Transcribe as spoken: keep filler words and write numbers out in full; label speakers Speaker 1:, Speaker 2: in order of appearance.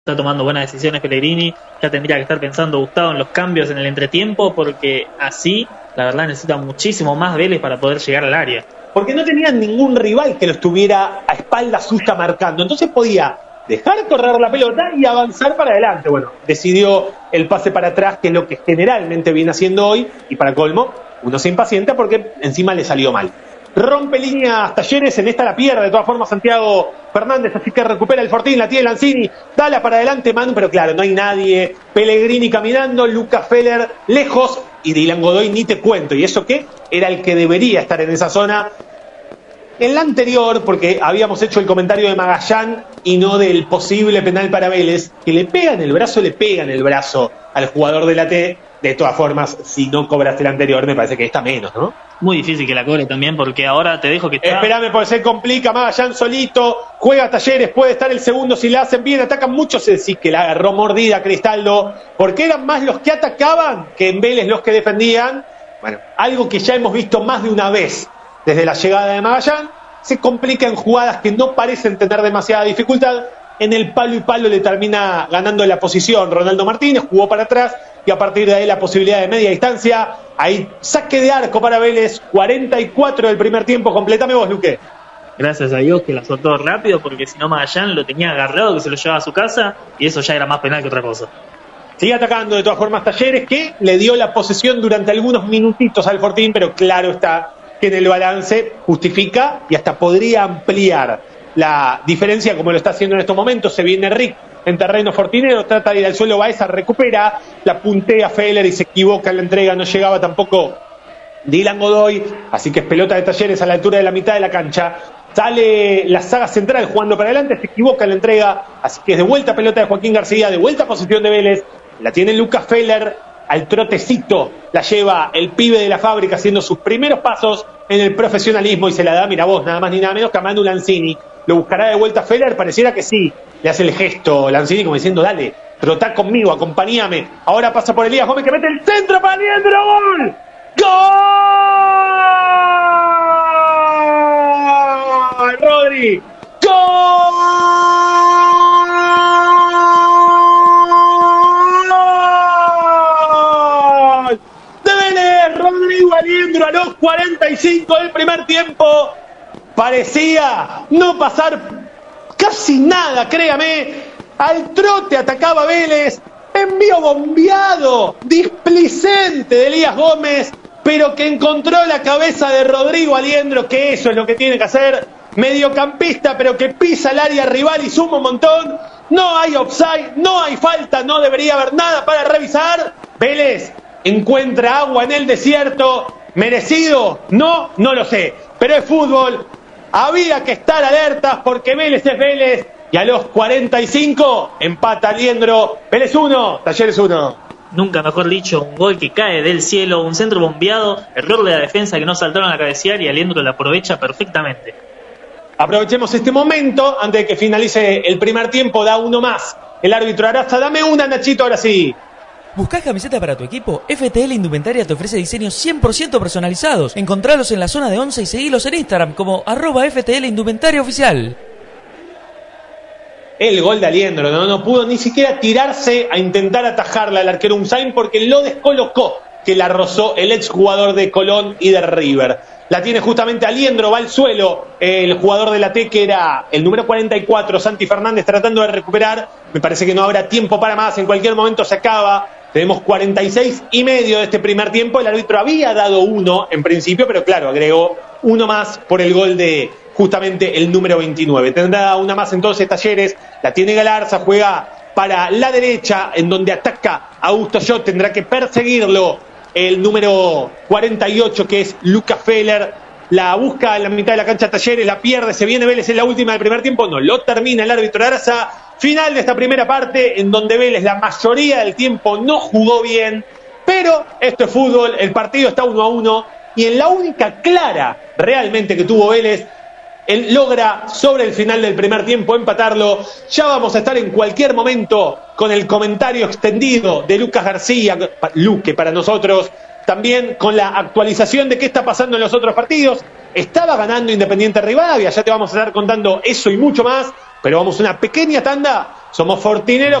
Speaker 1: está tomando buenas decisiones Pellegrini, ya tendría que estar pensando Gustavo en los cambios en el entretiempo, porque así, la verdad, necesita muchísimo más Vélez para poder llegar al área.
Speaker 2: Porque no tenían ningún rival que lo estuviera a espalda suya marcando, entonces podía dejar correr la pelota y avanzar para adelante. Bueno, decidió el pase para atrás, que es lo que generalmente viene haciendo hoy, y para colmo, uno se impacienta porque encima le salió mal. Rompe líneas Talleres, en esta la pierde de todas formas Santiago Fernández, así que recupera el Fortín, la tiene Lanzini, dala para adelante Manu, pero claro, no hay nadie. Pellegrini caminando, Lucas Feller lejos y Dylan Godoy ni te cuento. ¿Y eso qué? Era el que debería estar en esa zona. En la anterior, porque habíamos hecho el comentario de Magallán y no del posible penal para Vélez, que le pega en el brazo, le pega en el brazo al jugador de la T. De todas formas, si no cobraste el anterior, me parece que está menos, ¿no?
Speaker 1: Muy difícil que la cobre también, porque ahora te dejo que... Está...
Speaker 2: Espérame, porque se complica, Magallán solito, juega Talleres, puede estar el segundo si la hacen bien, atacan mucho, se sí que la agarró mordida Cristaldo, porque eran más los que atacaban que en Vélez los que defendían. Bueno, algo que ya hemos visto más de una vez desde la llegada de Magallán, se complica en jugadas que no parecen tener demasiada dificultad. En el palo y palo le termina ganando la posición Ronaldo Martínez, jugó para atrás y a partir de ahí la posibilidad de media distancia. Ahí saque de arco para Vélez, cuarenta y cuatro del primer tiempo. Completame vos, Luque.
Speaker 1: Gracias a Dios que la soltó rápido, porque si no Magallán lo tenía agarrado, que se lo llevaba a su casa, y eso ya era más penal que otra cosa.
Speaker 2: Sigue atacando de todas formas Talleres, que le dio la posesión durante algunos minutitos al Fortín, pero claro está que en el balance justifica y hasta podría ampliar la diferencia como lo está haciendo en estos momentos. Se viene Rick en terreno fortinero, trata de ir al suelo, Baeza recupera, la puntea Feller y se equivoca en la entrega, no llegaba tampoco Dylan Godoy, así que es pelota de Talleres a la altura de la mitad de la cancha. Sale la saga central jugando para adelante, se equivoca en la entrega, así que es de vuelta pelota de Joaquín García, de vuelta posición de Vélez, la tiene Lucas Feller, al trotecito la lleva el pibe de la fábrica haciendo sus primeros pasos en el profesionalismo y se la da, mira vos, nada más ni nada menos que a Manu Lanzini. ¿Lo buscará de vuelta Feller? Pareciera que sí. Le hace el gesto Lanzini como diciendo, dale, trotá conmigo, acompañame. Ahora pasa por Elías Gómez que mete el centro para Leandro. ¡Gol! ¡Gol! ¡Rodri! ¡Gol! ¡De Vélez! Rodrigo Aliendro a los cuarenta y cinco del primer tiempo. Parecía no pasar casi nada, créame. Al trote atacaba Vélez. Envío bombeado, displicente de Elías Gómez, pero que encontró la cabeza de Rodrigo Aliendro, que eso es lo que tiene que hacer. Mediocampista, pero que pisa el área rival y suma un montón. No hay offside, no hay falta, no debería haber nada para revisar. Vélez encuentra agua en el desierto. ¿Merecido? No, no lo sé. Pero es fútbol. Había que estar alertas porque Vélez es Vélez. Y a los cuarenta y cinco empata Aliendro. Vélez uno, Talleres uno.
Speaker 1: Nunca mejor dicho, un gol que cae del cielo, un centro bombeado, error de la defensa que no saltaron a cabecear y Aliendro la aprovecha perfectamente.
Speaker 2: Aprovechemos este momento antes de que finalice el primer tiempo. Da uno más el árbitro Araza. Dame una, Nachito, ahora sí.
Speaker 3: ¿Buscás camiseta para tu equipo? F T L Indumentaria te ofrece diseños cien por ciento personalizados. Encontralos en la zona de Once y seguilos en Instagram como arroba F T L Indumentaria Oficial.
Speaker 2: El gol de Aliendro, ¿no? No pudo ni siquiera tirarse a intentar atajarla al arquero Unzain porque lo descolocó, que la rozó el exjugador de Colón y de River. La tiene justamente Aliendro, va al suelo el jugador de la T, que era el número cuarenta y cuatro, Santi Fernández, tratando de recuperar. Me parece que no habrá tiempo para más, en cualquier momento se acaba. Tenemos cuarenta y seis y medio de este primer tiempo. El árbitro había dado uno en principio, pero claro, agregó uno más por el gol de justamente el número veintinueve. Tendrá una más entonces Talleres, la tiene Galarza, juega para la derecha, en donde ataca Augusto Yot, tendrá que perseguirlo el número cuarenta y ocho, que es Lucas Feller. La busca en la mitad de la cancha Talleres, la pierde, se viene Vélez en la última del primer tiempo, no lo termina el árbitro Araza. Final de esta primera parte, en donde Vélez la mayoría del tiempo no jugó bien, pero esto es fútbol, el partido está uno a uno, y en la única clara realmente que tuvo Vélez, él logra sobre el final del primer tiempo empatarlo. Ya vamos a estar en cualquier momento con el comentario extendido de Lucas García, Luque para nosotros, también con la actualización de qué está pasando en los otros partidos. Estaba ganando Independiente Rivadavia, ya te vamos a estar contando eso y mucho más. Pero vamos a una pequeña tanda. Somos Fortineros.